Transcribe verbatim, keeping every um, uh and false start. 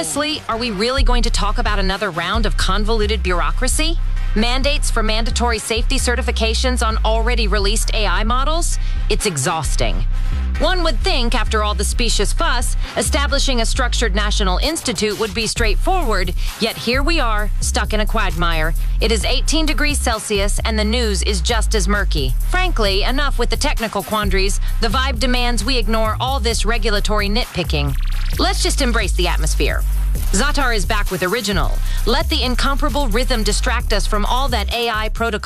honestly, are we really going to talk about another round of convoluted bureaucracy? Mandates for mandatory safety certifications on already released A I models? It's exhausting. One would think, after all the specious fuss, establishing a structured national institute would be straightforward, yet here we are, stuck in a quagmire. It is eighteen degrees Celsius, and the news is just as murky. Frankly, enough with the technical quandaries. The vibe demands we ignore all this regulatory nitpicking. Let's just embrace the atmosphere. Zatar is back with Original. Let the incomparable rhythm distract us from all that A I protocol.